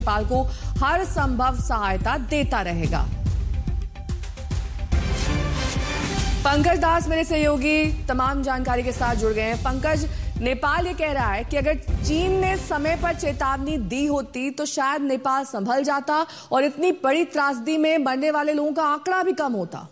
नेपाल को हर संभव सहायता देता रहेगा। पंकज दास मेरे सहयोगी तमाम जानकारी के साथ जुड़ गए हैं। पंकज, नेपाल ये कह रहा है कि अगर चीन ने समय पर चेतावनी दी होती तो शायद नेपाल संभल जाता और इतनी बड़ी त्रासदी में मरने वाले लोगों का आंकड़ा भी कम होता।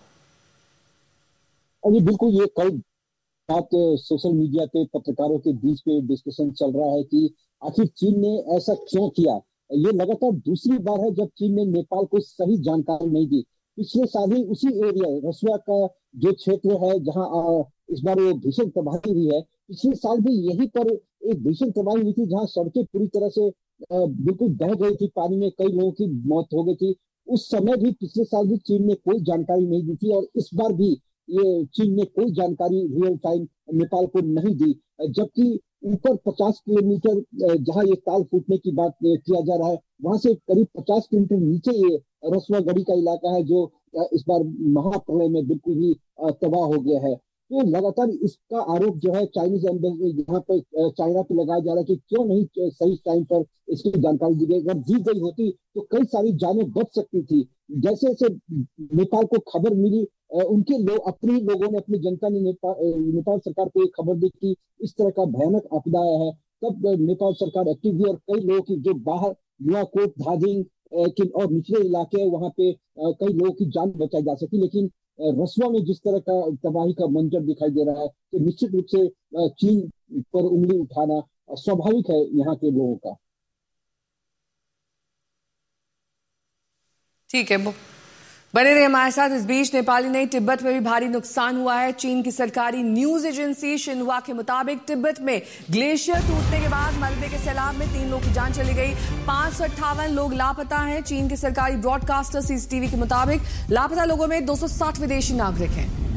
अभी बिल्कुल ये कई बात सोशल मीडिया पे पत्रकारों के बीच पे डिस्कशन चल रहा है कि आखिर चीन ने ऐसा क्यों किया। ये लगातार दूसरी बार है जब चीन ने नेपाल को सही जानकारी नहीं दी। पिछले साल ही उसी एरिया रसुआ का जो क्षेत्र है जहां इस बार ये भीषण तबाही हुई है, पिछले साल भी यहीं पर एक भीषण तबाही हुई थी जहां सड़कें पूरी तरह से बिल्कुल बह गई थी, पानी में कई लोगों की मौत हो गई थी। उस समय भी पिछले साल भी चीन ने कोई जानकारी नहीं दी थी और इस बार भी ये चीन ने कोई जानकारी रियल टाइम नेपाल को नहीं दी, जबकि ऊपर 50 किलोमीटर जहां ये ताल फूटने की बात किया जा रहा है, वहां से करीब 50 किलोमीटर नीचे ये रसुआ गढ़ी का इलाका है जो इस बार महाप्रलय में बिल्कुल ही तबाह हो गया है। तो लगातार इसका आरोप जो है चाइनीज एम्बेसी यहाँ पे चाइना पे लगाया जा रहा है कि क्यों नहीं सही टाइम पर इसकी जानकारी दी गई। अगर दी गई होती तो कई सारी जानें बच सकती थी। जैसे जैसे नेपाल को खबर मिली, उनके लोग अपने लोगों ने, अपनी जनता ने नेपाल सरकार को एक खबर दी कि इस तरह का भयानक आपदा आया है, तब नेपाल सरकार एक्टिव हुई और कई लोगों की जो बाहर नुआकोट, धादिङ और निचले इलाके वहां पे कई लोगों की जान बचाई जा सकी। लेकिन रसुआ में जिस तरह का तबाही का मंजर दिखाई दे रहा है तो निश्चित रूप से चीन पर उंगली उठाना स्वाभाविक है यहाँ के लोगों का। ठीक है, बने रहे हमारे साथ। इस बीच नेपाली नहीं, तिब्बत में भी भारी नुकसान हुआ है। चीन की सरकारी न्यूज एजेंसी शिन्हुआ के मुताबिक तिब्बत में ग्लेशियर टूटने के बाद मलबे के सैलाब में 3 लोगों की जान चली गई। 558 लोग लापता हैं। चीन के सरकारी ब्रॉडकास्टर सीसीटीवी के मुताबिक लापता लोगों में 260 विदेशी नागरिक हैं।